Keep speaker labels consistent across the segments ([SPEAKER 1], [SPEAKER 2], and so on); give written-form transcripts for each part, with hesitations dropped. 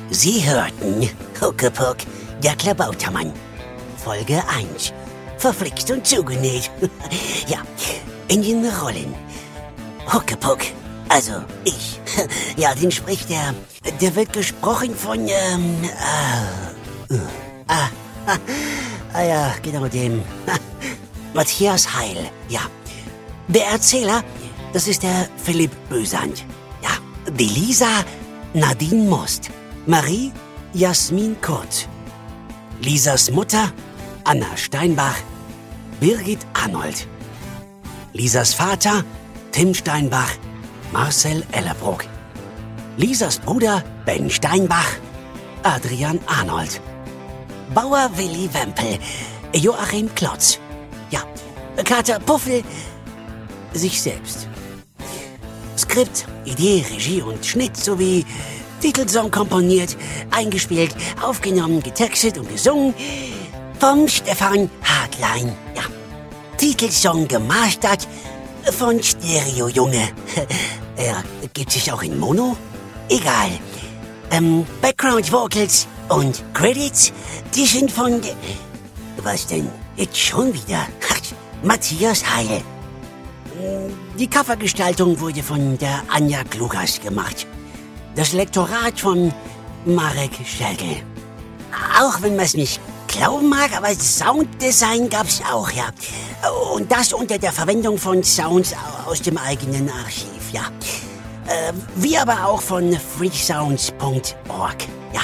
[SPEAKER 1] Sie hörten Huckepuck, der Klabautermann. Folge 1. Verflixt und zugenäht. Ja, in den Rollen. Huckepuck, also ich. Ja, den spricht der wird gesprochen von, ja, genau dem. Matthias Heil, ja. Der Erzähler, das ist der Philipp Bösand. Ja, die Lisa Nadine Most. Marie Jasmin Kurt. Lisas Mutter Anna Steinbach. Birgit Arnold. Lisas Vater Tim Steinbach. Marcel Ellerbruck. Lisas Bruder Ben Steinbach. Adrian Arnold. Bauer Willi Wempel. Joachim Klotz. Ja, Kater Puffel. Sich selbst. Skript, Idee, Regie und Schnitt sowie Titelsong komponiert, eingespielt, aufgenommen, getextet und gesungen vom Stefan Hartlein. Ja. Titelsong gemastert von Stereo Junge. Gibt es auch in Mono? Egal. Background Vocals und Credits, die sind von... Was denn? Jetzt schon wieder? Matthias Heil. Die Covergestaltung wurde von der Anja Klugas gemacht. Das Lektorat von Marek Schlegel. Auch wenn man es nicht glauben mag, aber Sounddesign gab's auch, ja. Und das unter der Verwendung von Sounds aus dem eigenen Archiv, ja. Wie aber auch von freesounds.org, ja.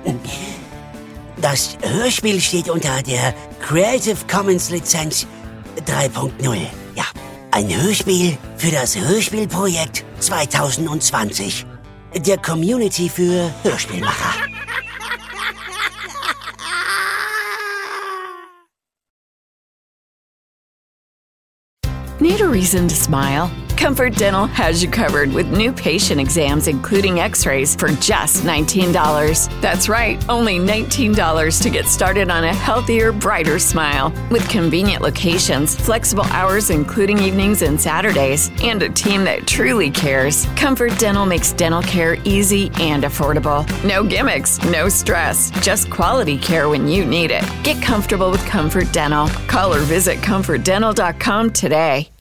[SPEAKER 1] Das Hörspiel steht unter der Creative Commons Lizenz 3.0, ja. Ein Hörspiel für das Hörspielprojekt 2020. Der Community für Hörspielmacher.
[SPEAKER 2] Need a reason to smile? Comfort Dental has you covered with new patient exams, including x-rays, for just $19. That's right, only $19 to get started on a healthier, brighter smile. With convenient locations, flexible hours including evenings and Saturdays, and a team that truly cares, Comfort Dental makes dental care easy and affordable. No gimmicks, no stress, just quality care when you need it. Get comfortable with Comfort Dental. Call or visit ComfortDental.com today.